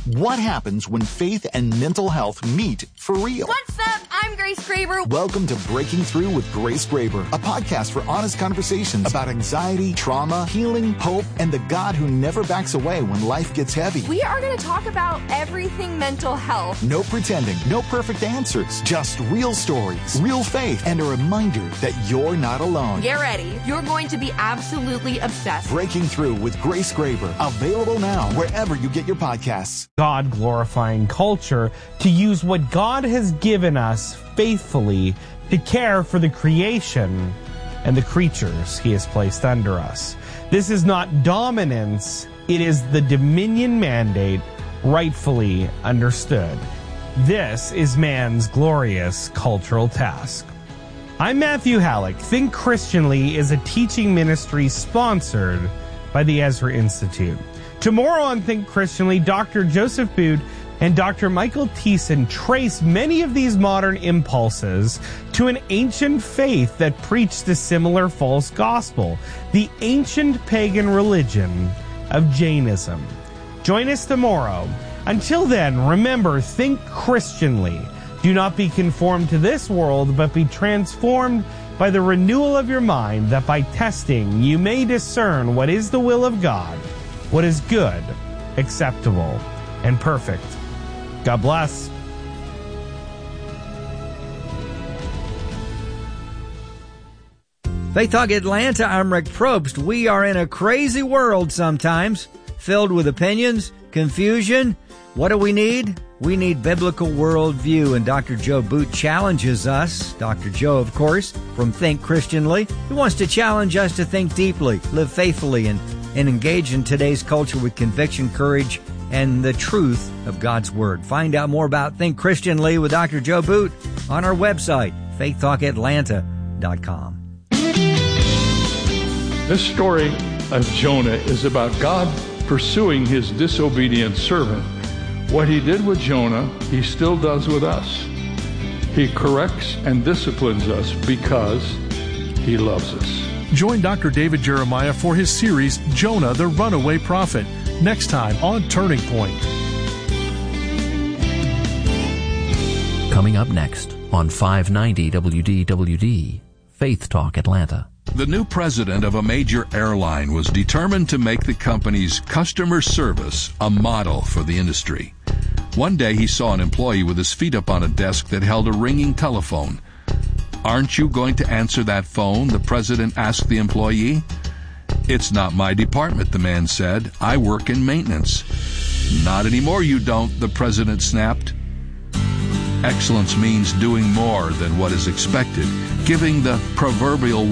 What happens when faith and mental health meet for real? What's up? I'm Grace Graber. Welcome to Breaking Through with Grace Graber, a podcast for honest conversations about anxiety, trauma, healing, hope, and the God who never backs away when life gets heavy. We are going to talk about everything mental health. No pretending, no perfect answers, just real stories, real faith, and a reminder that you're not alone. Get ready. You're going to be absolutely obsessed. Breaking Through with Grace Graber, available now wherever you get your podcasts. God-glorifying culture to use what God has given us faithfully to care for the creation and the creatures he has placed under us. This is not dominance, it is the dominion mandate rightfully understood. This is man's glorious cultural task. I'm Matthew Halleck. Think Christianly is a teaching ministry sponsored by the Ezra Institute. Tomorrow on Think Christianly, Dr. Joseph Boot and Dr. Michael Thiessen trace many of these modern impulses to an ancient faith that preached a similar false gospel, the ancient pagan religion of Jainism. Join us tomorrow. Until then, remember, think Christianly. Do not be conformed to this world, but be transformed by the renewal of your mind, that by testing you may discern what is the will of God, what is good, acceptable, and perfect. God bless. Faith Talk Atlanta, I'm Rick Probst. We are in a crazy world sometimes, filled with opinions, confusion. What do we need? We need biblical worldview, and Dr. Joe Boot challenges us. Dr. Joe, of course, from Think Christianly. He wants to challenge us to think deeply, live faithfully, and engage in today's culture with conviction, courage, and the truth of God's Word. Find out more about Think Christianly with Dr. Joe Boot on our website, faithtalkatlanta.com. This story of Jonah is about God pursuing his disobedient servant. What he did with Jonah, he still does with us. He corrects and disciplines us because he loves us. Join Dr. David Jeremiah for his series, Jonah the Runaway Prophet, next time on Turning Point. Coming up next on 590 WDWD, Faith Talk Atlanta. The new president of a major airline was determined to make the company's customer service a model for the industry. One day he saw an employee with his feet up on a desk that held a ringing telephone. "Aren't you going to answer that phone?" the president asked the employee. "It's not my department," the man said. "I work in maintenance." "Not anymore you don't," the president snapped. Excellence means doing more than what is expected, giving the proverbial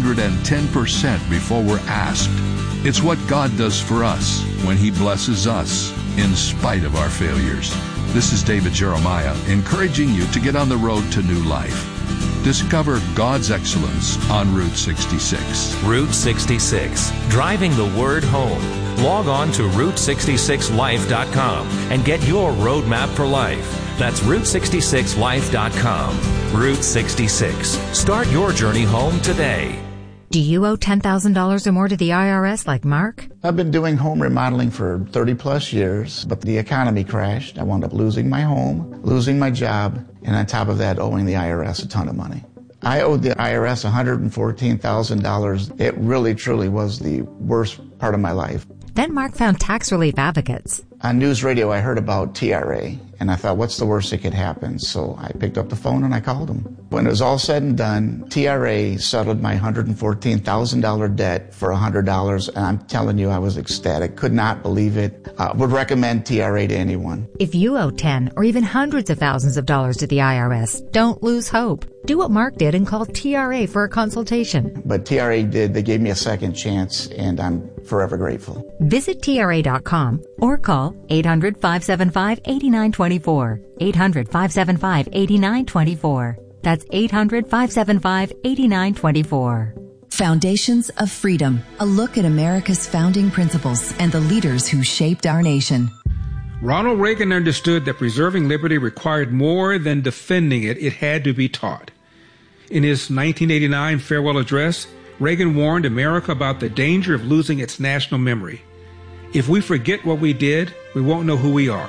110% before we're asked. It's what God does for us when He blesses us in spite of our failures. This is David Jeremiah, encouraging you to get on the road to new life. Discover God's excellence on Route 66. Route 66, driving the word home. Log on to Route66Life.com and get your roadmap for life. That's Route66Life.com. Route 66. Start your journey home today. Do you owe $10,000 or more to the IRS like Mark? I've been doing home remodeling for 30 plus years, but the economy crashed. I wound up losing my home, losing my job, and on top of that, owing the IRS a ton of money. I owed the IRS $114,000. It really, truly was the worst part of my life. Then Mark found tax relief advocates. On news radio, I heard about TRA, and I thought, what's the worst that could happen? So I picked up the phone and I called them. When it was all said and done, TRA settled my $114,000 debt for $100, and I'm telling you, I was ecstatic. Could not believe it. Would recommend TRA to anyone. If you owe 10 or even hundreds of thousands of dollars to the IRS, don't lose hope. Do what Mark did and call TRA for a consultation. But TRA did. They gave me a second chance, and I'm forever grateful. Visit TRA.com or call 800-575-8924. 800-575-8924. That's 800-575-8924. Foundations of Freedom, a look at America's founding principles and the leaders who shaped our nation. Ronald Reagan understood that preserving liberty required more than defending it. It had to be taught. In his 1989 farewell address, Reagan warned America about the danger of losing its national memory. If we forget what we did, we won't know who we are.